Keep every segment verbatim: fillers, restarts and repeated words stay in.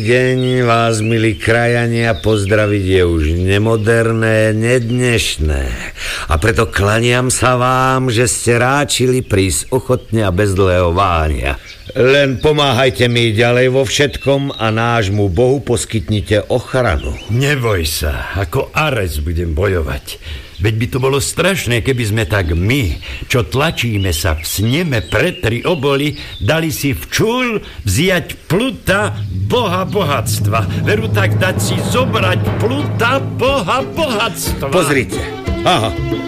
Deň vás, milí krajania, pozdraviť je už nemoderné, nednešné. A preto klaniam sa vám, že ste ráčili prísť ochotne a bez dlhého váhania. Len pomáhajte mi ďalej vo všetkom a nášmu Bohu poskytnite ochranu. Neboj sa, ako Ares budem bojovať. Veď by to bolo strašné, keby sme tak my, čo tlačíme sa v sneme pre tri oboly, dali si včul vziať Pluta, boha bohatstva. Veru tak dať si zobrať Pluta, boha bohatstva. Pozrite, aha,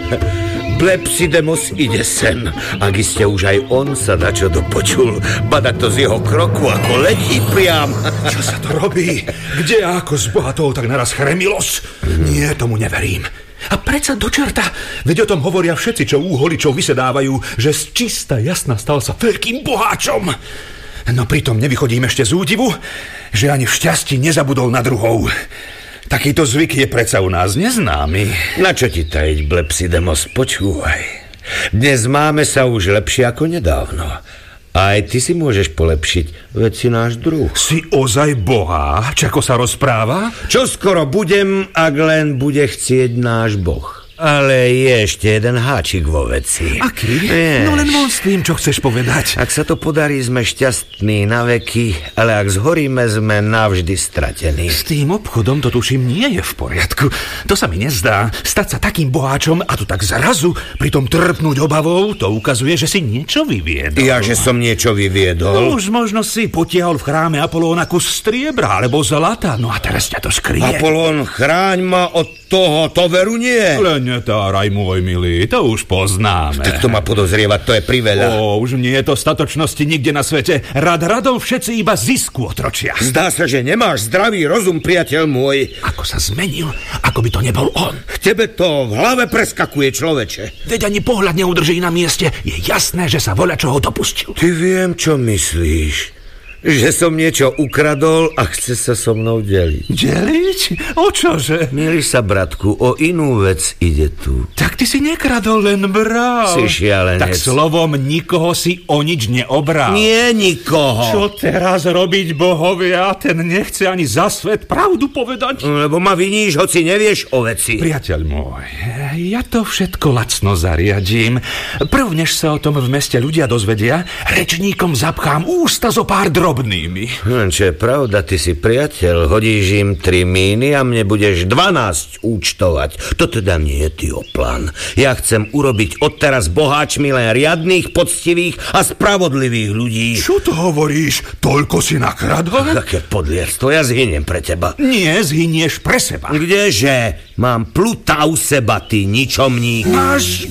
Blepsidemos ide sem. Ak iste už aj on sa dačo dopočul, bada to z jeho kroku, ako letí priam. Čo sa to robí? Kde ako z bohatou tak naraz chremilos? Nie, tomu neverím. A predsa do čerta, veď o tom hovoria všetci, čo úholičov vysedávajú, že z čista jasna stal sa veľkým boháčom. No pritom nevychodím ešte z údivu, že ani v šťastí nezabudol na druhou. Takýto zvyk je predsa u nás neznámy. Na čo ti tajiť, Blepsidemos, počúvaj. Dnes máme sa už lepšie ako nedávno. Aj ty si môžeš polepšiť, veď si náš druh. Si ozaj boháč, ako sa rozpráva? Čo skoro budem, ak len bude chcieť náš Boh. Ale je ešte jeden háčik vo veci. Aký? Vieš, no len von s tým, čo chceš povedať. Ak sa to podarí, sme šťastní na veky, ale ak zhoríme, sme navždy stratení. S tým obchodom to tuším nie je v poriadku. To sa mi nezdá. Stať sa takým boháčom a tu tak zrazu pritom trpnúť obavou, to ukazuje, že si niečo vyviedol. Ja, že som niečo vyviedol? No, už možno si potiahol v chráme Apolóna kus striebra alebo zlata. No a teraz ťa to skryje. Apolón, chráň ma od toho, to veru nie. Len netáraj, môj milý, to už poznáme. Tak to ma podozrievať, to je priveľa. Ó, už nie je to statočnosti nikde na svete. Rad radom všetci iba zisku otročia. Zdá sa, že nemáš zdravý rozum, priateľ môj. Ako sa zmenil, ako by to nebol on. Tebe to v hlave preskakuje, človeče. Veď ani pohľad neudrží na mieste. Je jasné, že sa voľa čoho dopustil. Ty viem, čo myslíš. Že som niečo ukradol a chce sa so mnou deliť. Deliť? O čože? Milíš sa, bratku, o inú vec ide tu. Tak ty si nekradol, len bral. Si šialenec. Tak slovom nikoho si o nič neobral. Nie nikoho. Čo teraz robiť, bohovia? Ten nechce ani za svet pravdu povedať. Lebo ma viníš, hoci nevieš o veci. Priateľ môj, ja to všetko lacno zariadím. Prv, než sa o tom v meste ľudia dozvedia, rečníkom zapchám ústa zo pár drob. Hm, čo je pravda, ty si priateľ, hodíš im tri míny a mne budeš dvanásť účtovať. To teda nie je ty plán. Ja chcem urobiť odteraz boháčmi len riadných, poctivých a spravodlivých ľudí. Čo to hovoríš? Toľko si nakradol? Také podlierstvo, ja zhyniem pre teba. Nie, zhynieš pre seba. Kdeže? Mám Pluta u seba, ty ničomník. Máš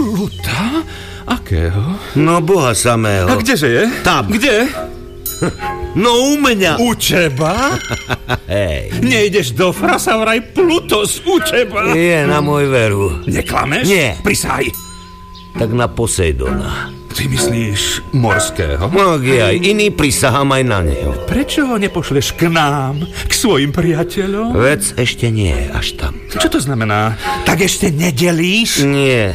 Pluta? Akého? No, Boha samého. A kdeže je? Tam. Kde? No u mňa. U teba? Hej. Nejdeš do frasa, vraj Plutos u teba. Je na môj veru. Neklameš? Nie. Prisahaj. Tak na Poseidona. Ty myslíš morského? No, aj iný, prisahám aj na neho. Prečo ho nepošleš k nám, k svojim priateľom? Vec ešte nie je až tam. Čo to znamená? Tak ešte nedelíš? Nie.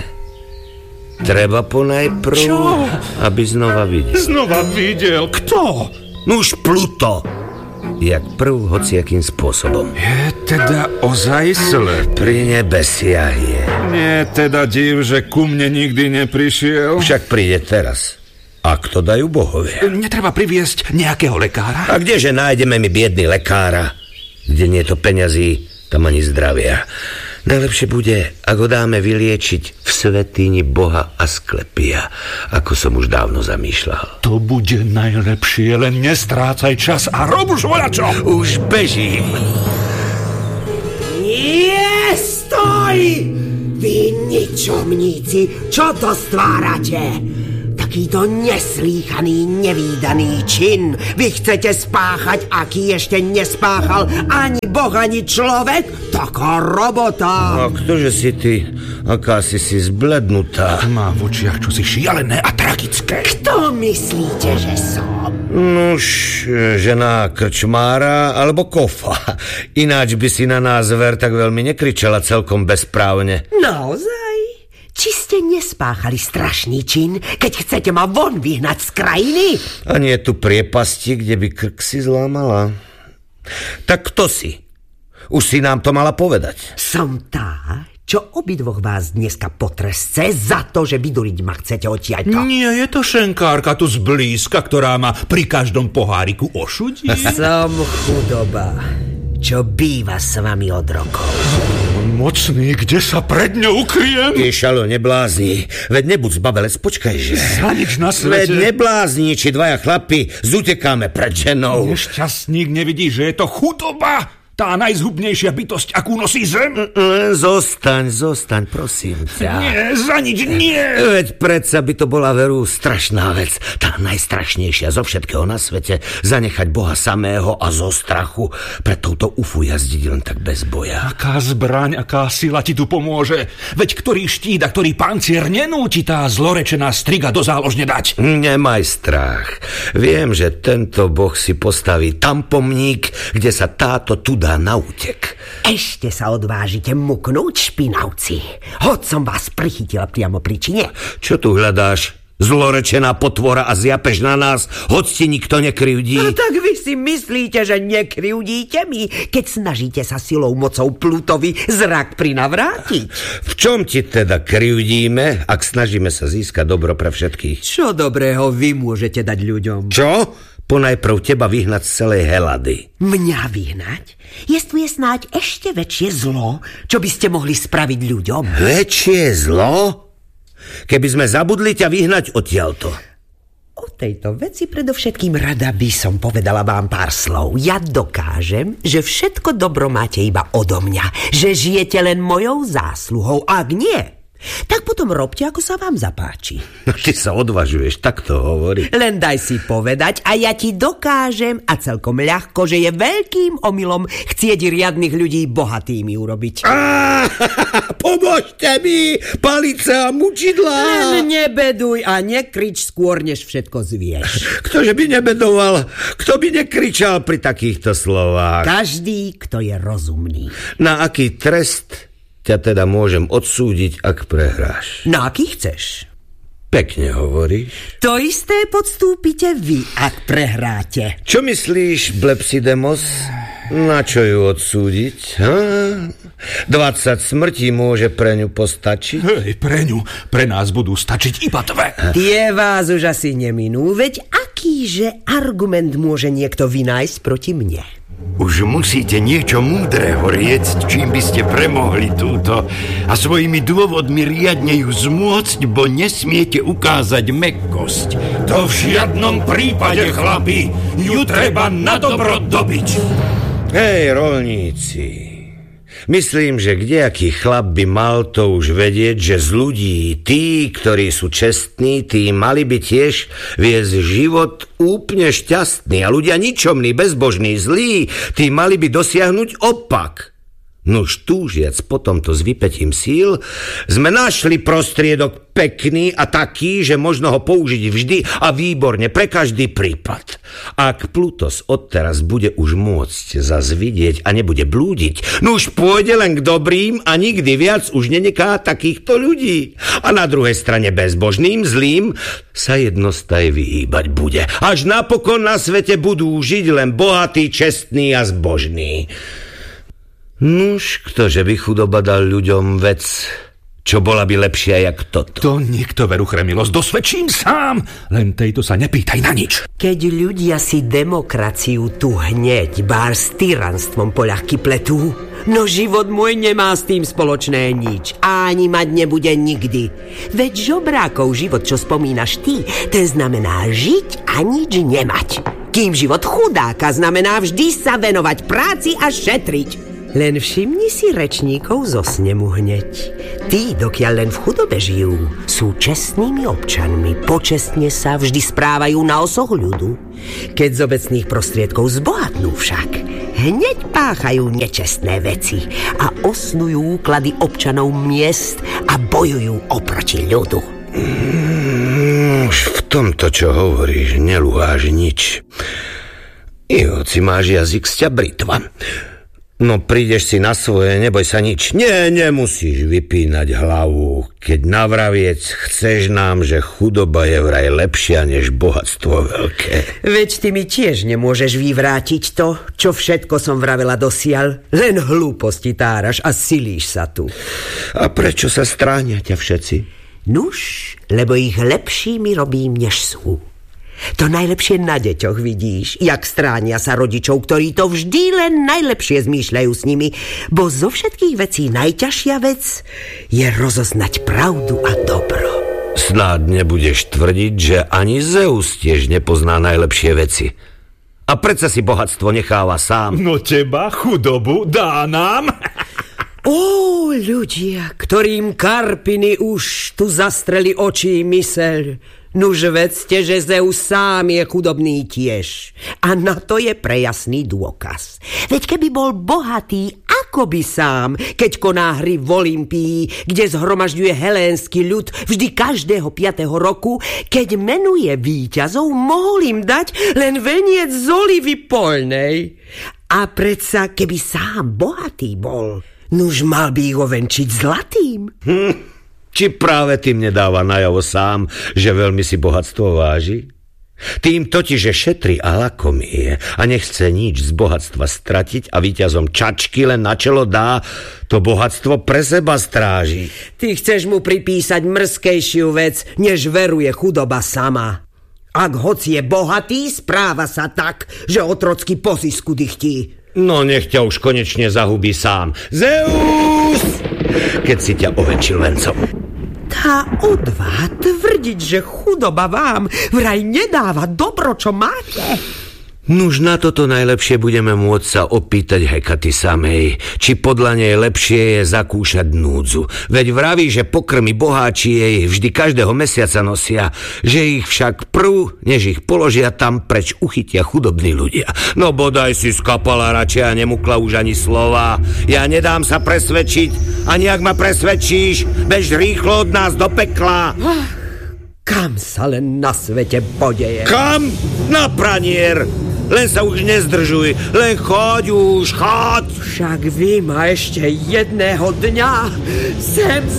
Treba ponajprv, Čo? aby znova videl. Znova videl? Kto? Nuž Pluto. Jak prv hociakým spôsobom. Je teda ozaj slep. Pri nebesiach je. Nie teda div, že ku mne nikdy neprišiel. Však príde teraz. A kto dajú bohovia? Netreba priviesť nejakého lekára? A kdeže nájdeme mi biedný lekára? Kde nie je to peňazí, tam ani zdravia. Najlepšie bude, ak ho dáme vyliečiť v svätyni Boha Asklepia, ako som už dávno zamýšľal. To bude najlepšie, len nestrácaj čas a rob už voľačo. Už bežím. Nie, stoj! Vy ničomníci, čo to stvárate? Takýto neslýchaný, nevídaný čin vy chcete spáchať, aký ešte nespáchal ani Boh, ani človek? Taká robota. A ktože si ty? Aká si si zblednutá? Má v očiach čosi šialené a tragické. Kto myslíte, že som? Nuž, žena krčmára alebo kofa. Ináč by si na nás ver tak veľmi nekričala celkom bezprávne. Naozaj? Či ste nespáchali strašný čin, keď chcete ma von vyhnať z krajiny? A nie je tu priepasti, kde by krk si zlámala. Tak kto si? Už si nám to mala povedať. Som tá, čo obidvoch vás dneska potresce za to, že vyduriť ma chcete odtiaľto. Nie je to šenkárka tu zblízka, ktorá ma pri každom poháriku ošudí. Som chudoba, čo býva s vami od rokov. Mocný, kde sa pred ňou ukriem? Ty, šalo, neblázni. Veď nebuď zbabelec, počkajže. Za nič na svete. Veď neblázni, či dvaja chlapi zutekáme pred ženou. Nešťastník nevidí, že je to chudoba? Tá najzhubnejšia bytosť, akú nosí zem? Len zostaň, zostaň, prosím ťa. Nie, za nič, nie. Veď predsa by to bola veru strašná vec. Tá najstrašnejšia zo všetkého na svete. Zanechať Boha samého a zo strachu pred touto ufu jazdiť len tak bez boja. Aká zbraň, aká sila ti tu pomôže? Veď ktorý štít a ktorý pancier nenúti tá zlorečená striga do záložne dať? Nemaj strach. Viem, že tento Boh si postaví tam pomník, kde sa táto tu dá na útek. Ešte sa odvážite muknúť, špinavci. Hoď som vás prichytila priamo pri čine. Čo tu hľadáš? Zlorečená potvora a zjapeš na nás, hoď ti nikto nekrivdí. No tak vy si myslíte, že nekrivdíte mi, keď snažíte sa silou mocou Plutovi zrak prinavrátiť? V čom ti teda krivdíme, ak snažíme sa získať dobro pre všetkých? Čo dobrého vy môžete dať ľuďom? Čo? Ponajprv teba vyhnať z celej Helady. Mňa vyhnať? Jestli je snáď ešte väčšie zlo, čo by ste mohli spraviť ľuďom? Väčšie zlo? Keby sme zabudli ťa vyhnať odtiaľto. O tejto veci predovšetkým rada by som povedala vám pár slov. Ja dokážem, že všetko dobro máte iba odo mňa, že žijete len mojou zásluhou. Ak nie, tak potom robte, ako sa vám zapáči. No ty sa odvažuješ takto hovoriť. Len daj si povedať a ja ti dokážem a celkom ľahko, že je veľkým omylom chcieť riadnych ľudí bohatými urobiť. Á, pomôžte mi, palice a mučidlá. Len nebeduj a nekrič skôr, než všetko zvieš. Ktože by nebedoval, kto by nekričal pri takýchto slovách? Každý, kto je rozumný. Na aký trest ťa teda môžem odsúdiť, ak prehráš? Na aký chceš? Pekne hovoríš. To isté podstúpite vy, ak prehráte. Čo myslíš, Blepsidemos? Na čo ju odsúdiť? Ha? dvadsať smrtí môže pre ňu postačiť? Hej, pre ňu, pre nás budú stačiť iba dve. Tie vás už asi neminú, veď akýže argument môže niekto vynájsť proti mne? Už musíte niečo múdreho riecť, čím by ste premohli túto a svojimi dôvodmi riadne ju zmôcť, bo nesmiete ukázať mäkkosť. To v žiadnom prípade, chlapi, ju treba na dobro dobiť. Hej, roľníci, myslím, že kdejaký chlap by mal to už vedieť, že z ľudí, tí, ktorí sú čestní, tí mali by tiež viesť život úplne šťastný a ľudia ničomní, bezbožní, zlí, tí mali by dosiahnuť opak. Nuž túžiac po tomto s vypätím síl sme našli prostriedok pekný a taký, že možno ho použiť vždy a výborne pre každý prípad. Ak Plutos odteraz bude už môcť zas vidieť a nebude blúdiť, nuž pôjde len k dobrým a nikdy viac už neneká takýchto ľudí. A na druhej strane bezbožným, zlým sa jednostaj vyhýbať bude. Až napokon na svete budú žiť len bohatí, čestní a zbožní. Nuž, ktože by chudoba dal ľuďom vec, čo bola by lepšia jak toto? To nikto, veru Chremilosť, dosvedčím sám, len tejto sa nepýtaj na nič. Keď ľudia si demokraciu tu hneď, bár s tyranstvom poľahky pletú, no život môj nemá s tým spoločné nič, ani mať nebude nikdy. Veď žobrákov život, čo spomínaš ty, ten znamená žiť a nič nemať. Kým život chudáka znamená vždy sa venovať práci a šetriť. Len všimni si rečníkov zo snemu hneď. Tí, dokiaľ len v chudobe žijú, sú čestnými občanmi, počestne sa vždy správajú na osoh ľudu. Keď z obecných prostriedkov zbohatnú však, hneď páchajú nečestné veci a osnujú úklady občanov miest a bojujú oproti ľudu. Mm, už v tomto, čo hovoríš, nelúháš nič. I hoci máš jazyk z ťa britva. No prídeš si na svoje, neboj sa nič. Nie, nemusíš vypínať hlavu. Keď navraviec chceš nám, že chudoba je vraj lepšia než bohatstvo veľké. Veď ty mi tiež nemôžeš vyvrátiť to, čo všetko som vravela dosiaľ. Len hlúposti táraš a silíš sa tu. A prečo sa stránia ťa všetci? Nuž, lebo ich lepšími robím, než sú. To najlepšie na deťoch vidíš, jak stránia sa rodičov, ktorí to vždy len najlepšie zmýšľajú s nimi, bo zo všetkých vecí najťažšia vec je rozoznať pravdu a dobro. Snáď nebudeš tvrdiť, že ani Zeus tiež nepozná najlepšie veci. A predsa si bohatstvo necháva sám. No teba, chudobu, dá nám. Ó, ľudia, ktorým karpiny už tu zastreli oči i myseľ. Nuž vedzte, že Zeus sám je chudobný tiež. A na to je prejasný dôkaz. Veď keby bol bohatý, ako by sám, keď koná hry v Olympii, kde zhromažďuje helénsky ľud vždy každého piatého roku, keď menuje víťazov, mohol im dať len veniec z olivy poľnej. A predsa, keby sám bohatý bol, nuž mal by ich ovenčiť zlatým. Hm. Či práve tým nedáva najavo sám, že veľmi si bohatstvo váži? Tým totiž, že šetrí a lakomý je a nechce nič z bohatstva stratiť a víťazom čačky len na čelo dá, to bohatstvo pre seba stráži. Ty chceš mu pripísať mrzkejšiu vec, než veruje chudoba sama. Ak hoci je bohatý, správa sa tak, že otrocky po zisku dychtí. No nech ťa už konečne zahubí sám. Zeus! Keď si ťa ovenčil vencom. Tá odvaha tvrdiť, že chudoba vám vraj nedáva dobro, čo máte. Nuž na toto najlepšie budeme môcť sa opýtať Hekaty samej, či podľa nej lepšie je zakúšať núdzu. Veď vraví, že pokrmy boháči jej vždy každého mesiaca nosia, že ich však prv, než ich položia tam preč, uchytia chudobní ľudia. No bodaj si skapala radšej a nemukla už ani slova. Ja nedám sa presvedčiť, ani ak ma presvedčíš, bež rýchlo od nás do pekla. Ach, kam sa len na svete podeje? Kam? Na pranier! Len sa už nezdržuj, len choď už, choď! Však vy ma ešte jedného dňa sem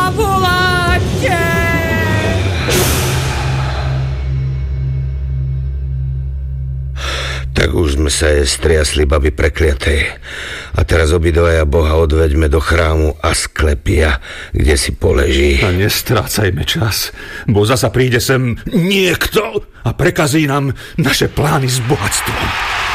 zavoláte! Tak už sme sa jej striasli, baby prekliatej. A teraz obidvaja Boha odveďme do chrámu Asklepia, kde si poleží. A nestrácajme čas, bo zasa príde sem niekto a prekazí nám naše plány s bohatstvom.